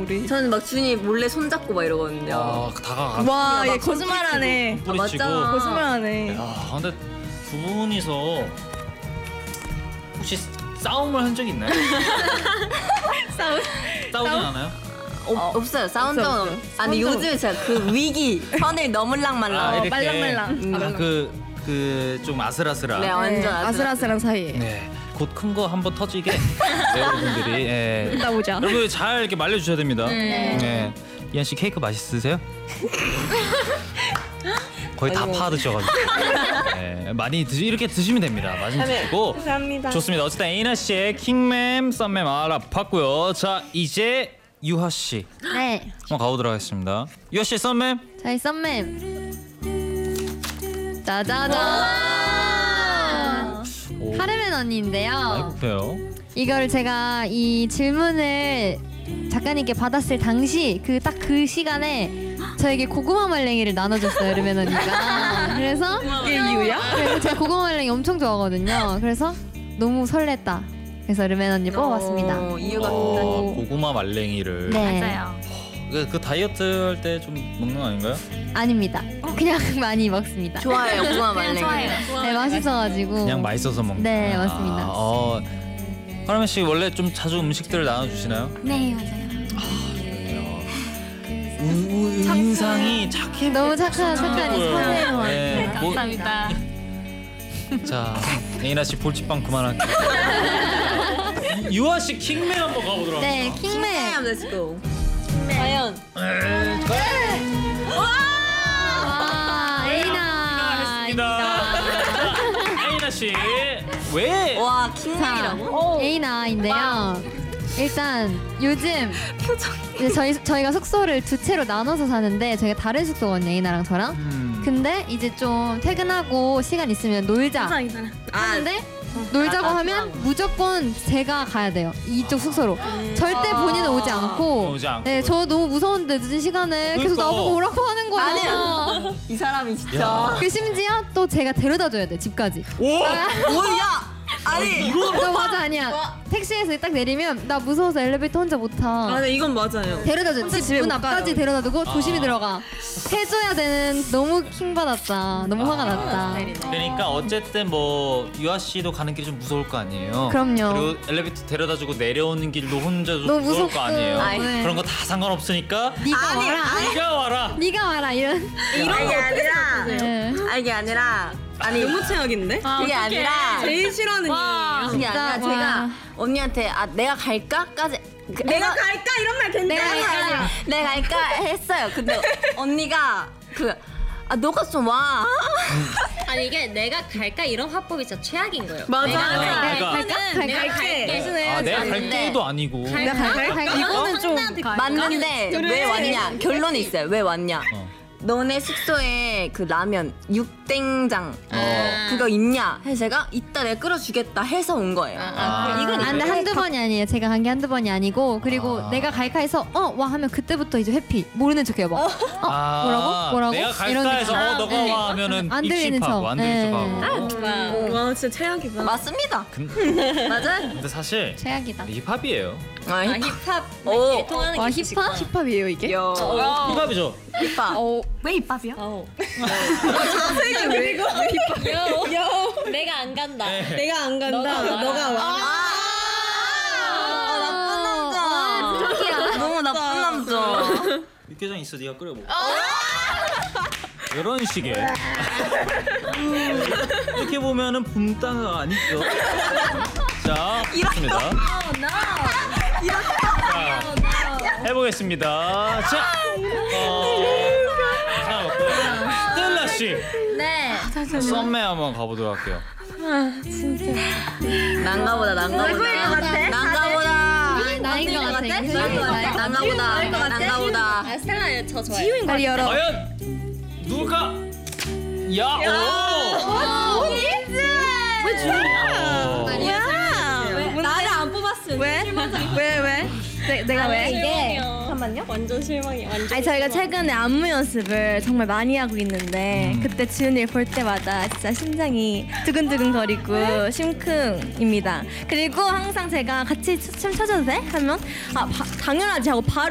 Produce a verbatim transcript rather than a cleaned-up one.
우리. 저는 막 준이 몰래 손잡고 막 이러거든요. 아, 다가가. 와, 얘 막 거짓말하네. 뿌리치고. 아, 맞잖아. 거짓말하네. 야, 근데 두 분이서 혹시 싸움을 한 적 있나요? 싸우. 싸우진 않아요? 어, 없어요. 싸운 적은 없어, 없. 없어. 아니 싸운 요즘 제가 그 위기 선을 넘을랑말랑. 아, 이렇게. 말랑말랑. 아, 그, 그 좀 아슬아슬한. 네, 네, 완전 아슬아슬한 사이에. 네. 곧 큰 거 한번 터지게 네, 여러분들이 예. 이따 보자. 여러분 잘 이렇게 말려주셔야 됩니다. 네. 네. 이한 씨 케이크 맛있으세요? 거의 다 파 드셔가지고 네, 많이 드시 이렇게 드시면 됩니다. 많이 드시고 감사합니다. 좋습니다. 어쨌든 에이나 씨의 킹맴, 썸맴 알아봤고요. 자 이제 유하 씨 네, 한번 가보도록 하겠습니다. 유하 씨 썸맴. 저희 썸맨 짜자잔 오, 카르멘 많이 언니인데요. 뽑혀요. 이걸 제가 이 질문을 작가님께 받았을 당시 그 딱 그 시간에 저에게 고구마 말랭이를 나눠줬어요, 르멘 언니가. 그래서 이게 이유야? 그래서 제가 고구마 말랭이 엄청 좋아하거든요. 그래서 너무 설렜다. 그래서 르멘 언니 뽑아봤습니다. 어, 이유가 어, 굉장히. 고구마 말랭이를. 네, 그, 그 다이어트 할 때 좀 먹는 거 아닌가요? 아닙니다. 그냥 많이 먹습니다. 좋아해요, 고구마 말랭이. 네, 맛있어가지고. 그냥 맛있어서 먹는. 네, 거예요? 맞습니다. 아, 어, 카르멘 씨 원래 좀 자주 음식들을 나눠주시나요? 네, 맞아요. 우, 우, 인상이 착해. 너무 착한 착한 선생님. 네, 뭐- 감사합니다. 자, 에이나 씨 볼집빵 그만할게요. 유아 씨 킹맨 한번 가보도록 네, 하겠습니다. 킹맨. Let's go. 과연. 와, 에이나. 자, 에이나 씨 왜? 와, 킹맨이라고? 에이나인데요. 일단 요즘 이제 저희 저희가 숙소를 두 채로 나눠서 사는데 저희가 다른 숙소거든요, 에이나랑 저랑. 음, 근데 이제 좀 퇴근하고 시간 있으면 놀자 아, 하는데 놀자고 아, 하면 무조건 제가 가야 돼요, 이쪽 숙소로. 절대 아. 본인은 오지 않고. 오지 않고. 네, 저 너무 무서운데 늦은 시간에 계속 그러니까. 나보고 오라고 하는 거예요. 아니야. 이 사람이 진짜. 야. 그 심지어 또 제가 데려다 줘야 돼, 집까지. 오! 뭐야? 아니. 너 맞아, 아니야. 택시에서 딱 내리면 나 무서워서 엘리베이터 혼자 못 타. 아, 네, 이건 맞아요. 데려다 줘. 집 문 못 앞까지 가요. 데려다 두고 조심히 들어가. 해줘야 되는. 너무 킹 받았다. 너무 화가 났다. 그러니까 어쨌든 뭐 유아 씨도 가는 길이 좀 무서울 거 아니에요. 그럼요. 그리고 엘리베이터 데려다주고 내려오는 길도 혼자 너무 무서울 무섭고. 거 아니에요. 아이, 네. 그런 거 다 상관없으니까 네가 아니, 와라. 네가 와라. 네가 와라 이런. 이런 게 아니라. 네. 아, 이게 아니라. 아니, 너무 최악인데? 그게 아니라. 제일 싫어하는 와. 이유예요. 그게 아니라 진짜, 제가 와. 언니한테 아 내가 갈까까지 그, 내가 애가- 갈까 이런 말 괜찮아. 내가 갈까 내가 갈까 했어요. 근데 언니가 그 아 너가 좀 와. 아니 이게 내가 갈까 이런 화법이 진짜 최악인 거예요. 맞아. 내가 그러니까. 갈까는 내가 갈게. 아, 내가 갈 근데- 때도 아니고. 내가 갈까? 갈까? 이거는 좀 맞는데 왜 왔냐? 결론이 있어요. 왜 왔냐? 어. 너네 숙소에 그 라면 육땡장 어. 그거 있냐? 해서 제가 이따 내가 끓여주겠다 해서 온 거예요. 아, 이건 안 돼. 한두 번이 아니에요. 제가 간 게 한두 번이 아니고. 그리고 아. 내가 갈까 해서 어 와 하면 그때부터 이제 회피. 모르는 척해요. 막. 어, 아, 뭐라고? 뭐라고? 내가 갈까 이런 해서 느낌. 어 너가 네. 와 하면은 안 들리는 입십하고 척. 안 들리는 네. 척하고. 와, 진짜 최악이다. 맞습니다. 근- 맞아요? 근데 사실 최악이다. 힙합이에요. 아, 아, 힙- 힙합 오. 통하는 와, 게 힙합? 힙합이에요, 이게? 요. 힙합이죠. 힙합. 왜 힙합이야? 어. 자세가 왜 이거? 여. 여. 내가 안 간다. 내가 안 간다. 너가 와. 너가 와. 아, 나쁜 남자. 저기야. 너무 나쁜 남자. 육개장 있어, 네가 끓여 먹어. 이런 식의. 이렇게 보면은 붕따가 아니죠. 자, 좋습니다. 자, 해보겠습니다. 자, 어, 자, 스텔라 씨, 네. 썸매 한번 가보도록 할게요. 난가보다 난가보다 난가보다 나인 것 같아. 난가보다 난가보다 아, 스텔라 저 좋아해. 빨리 열어. 과연 누가? 야, 오. 왜 주냐? 왜? 나를 안 뽑았어. 왜? 왜 왜? 내, 내가 왜? 이게 잠깐만요. 완전 실망이야. 완전. 아니 저희가 최근에 안무 연습을 정말 많이 하고 있는데 음. 그때 지훈이를 볼 때마다 진짜 심장이 두근두근거리고 심쿵입니다. 그리고 항상 제가 같이 춤 춰줘도 돼? 하면 아 바, 당연하지 하고 바로